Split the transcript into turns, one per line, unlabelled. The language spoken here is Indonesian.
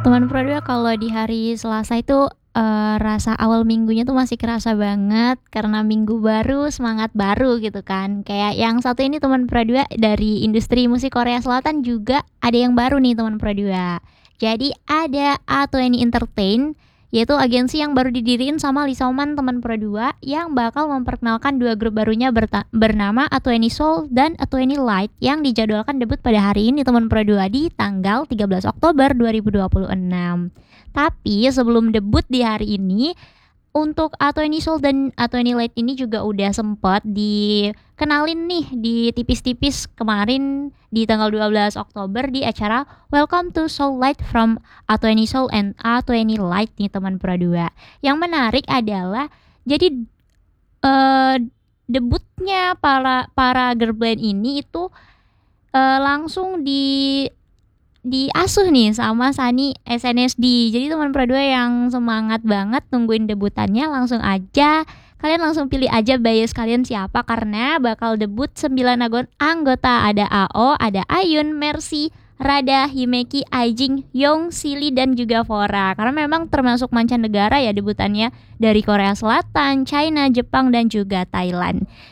Teman Pro 2 kalau di hari Selasa itu, rasa awal minggunya tuh masih kerasa banget karena minggu baru, semangat baru gitu kan. Kayak yang satu ini teman Pro 2 dari industri musik Korea Selatan juga ada yang baru nih teman Pro 2. Jadi ada A20 Entertain, yaitu agensi yang baru didiriin sama Lee Soo-man teman Pro 2 yang bakal memperkenalkan 2 grup barunya bernama A20 Soul dan A20 Light yang dijadwalkan debut pada hari ini teman Pro 2 di tanggal 13 Oktober 2026. Tapi sebelum debut di hari ini, untuk A20 Soul dan A20 Light ini juga udah sempet dikenalin nih di tipis-tipis kemarin di tanggal 12 Oktober di acara Welcome to Soul Light from A20 Soul and A20 Light nih teman Pro 2. Yang menarik adalah jadi eh, debutnya para para girl band ini itu langsung diasuh nih sama Sunny SNSD. Jadi teman Pro 2 yang semangat banget nungguin debutannya langsung aja kalian langsung pilih aja bias kalian siapa karena bakal debut 9 anggota, ada AO, ada Ayun, Mercy, Rada, Himeki, Aijing, Young, Silly dan juga Fora. Karena memang termasuk mancanegara ya debutannya dari Korea Selatan, China, Jepang dan juga Thailand.